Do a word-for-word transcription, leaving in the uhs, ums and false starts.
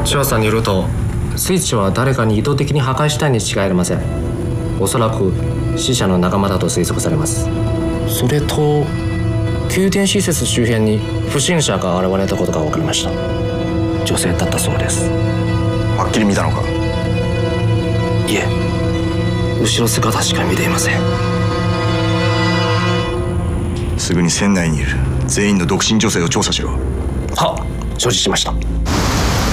調査によるとスイッチは誰かに意図的に破壊したいに違いありません。おそらく死者の仲間だと推測されます。それと宮殿施設周辺に不審者が現れたことが分かりました。女性だったそうです。 はっきり見たのか？ いえ、後ろ姿しか見ていません。 すぐに船内にいる全員の独身女性を調査しろ。 はっ、承知しました。